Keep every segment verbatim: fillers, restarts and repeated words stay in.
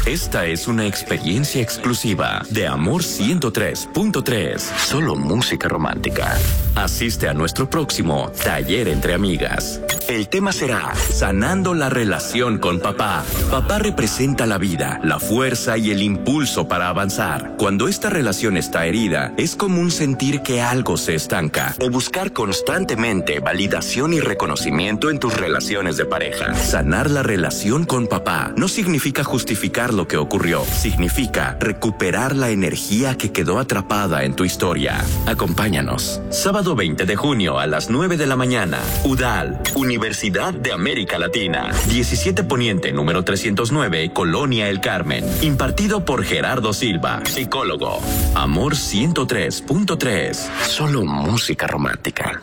Esta es una experiencia exclusiva de Amor ciento tres punto tres. Solo música romántica. Asiste a nuestro próximo Taller entre Amigas. El tema será Sanando la relación con papá. Papá representa la vida, la fuerza y el impulso para avanzar. Cuando esta relación está herida, es común sentir que algo se estanca o buscar constantemente validación y reconocimiento en tus relaciones de pareja. Sanar la relación con papá no significa justificar lo que ocurrió, significa recuperar la energía que quedó atrapada en tu historia. Acompáñanos. Sábado veinte de junio a las nueve de la mañana. UDAL, Universidad de América Latina. diecisiete Poniente, número trescientos nueve, Colonia El Carmen. Impartido por Gerardo Silva, psicólogo. Amor ciento tres punto tres. Solo música romántica.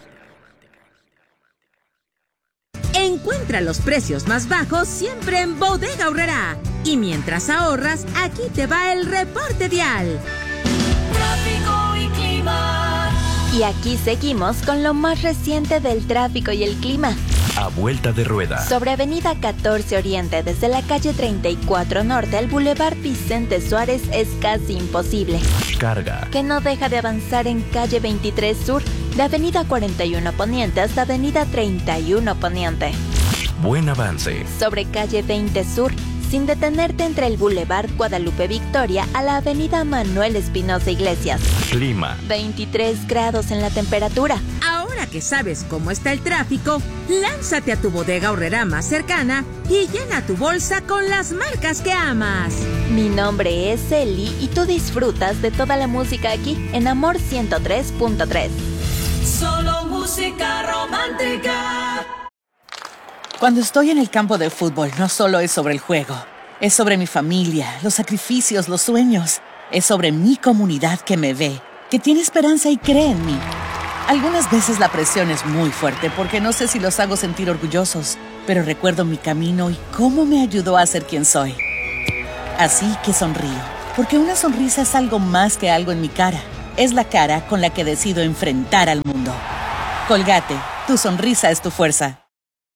Encuentra los precios más bajos siempre en Bodega Aurrerá. Y mientras ahorras, aquí te va el reporte vial. Tráfico y clima. Y aquí seguimos con lo más reciente del tráfico y el clima. A vuelta de rueda. Sobre Avenida catorce Oriente, desde la calle treinta y cuatro Norte al Boulevard Vicente Suárez, es casi imposible. Carga. Que no deja de avanzar en calle veintitrés Sur, de Avenida cuarenta y uno Poniente hasta Avenida treinta y uno Poniente. Buen avance. Sobre calle veinte Sur, sin detenerte entre el Boulevard Guadalupe Victoria a la Avenida Manuel Espinosa Iglesias. Clima. veintitrés grados en la temperatura. Ahora que sabes cómo está el tráfico, lánzate a tu Bodega Aurrerá más cercana y llena tu bolsa con las marcas que amas. Mi nombre es Eli y tú disfrutas de toda la música aquí en Amor ciento tres punto tres. Solo música romántica. Cuando estoy en el campo de fútbol, no solo es sobre el juego. Es sobre mi familia, los sacrificios, los sueños. Es sobre mi comunidad que me ve, que tiene esperanza y cree en mí. Algunas veces la presión es muy fuerte porque no sé si los hago sentir orgullosos, pero recuerdo mi camino y cómo me ayudó a ser quien soy. Así que sonrío, porque una sonrisa es algo más que algo en mi cara. Es la cara con la que decido enfrentar al mundo. Colgate, tu sonrisa es tu fuerza.